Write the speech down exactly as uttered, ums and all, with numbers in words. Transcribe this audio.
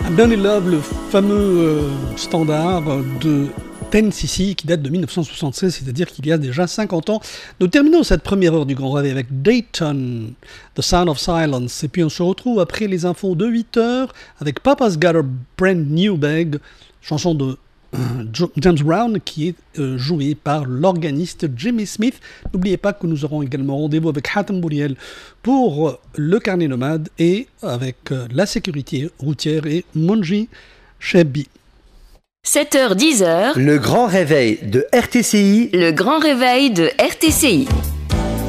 Burning Love, le fameux euh, standard de ten C C qui date de dix-neuf cent soixante-seize, c'est-à-dire qu'il y a déjà cinquante ans. Nous terminons cette première heure du Grand Réveil avec Dayton, The Sound of Silence. Et puis on se retrouve après les infos de huit heures avec Papa's Got a Brand New Bag, chanson de euh, James Brown qui est euh, jouée par l'organiste Jimmy Smith. N'oubliez pas que nous aurons également rendez-vous avec Hatem Bouriel pour euh, le carnet nomade et avec euh, la sécurité routière et Monji Chebi. sept heures dix. Le grand réveil de R T C I. Le grand réveil de R T C I.